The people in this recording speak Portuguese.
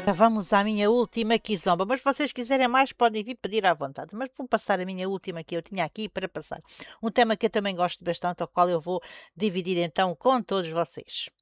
Já vamos à minha última quizomba, mas se vocês quiserem mais podem vir pedir à vontade, mas vou passar a minha última que eu tinha aqui para passar. Um tema que eu também gosto bastante, ao qual eu vou dividir então com todos vocês.